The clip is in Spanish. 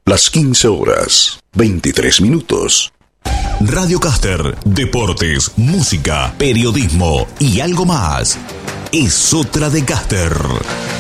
Las 15 horas, 23 minutos. Radio Caster, deportes, música, periodismo y algo más. Es otra de Caster.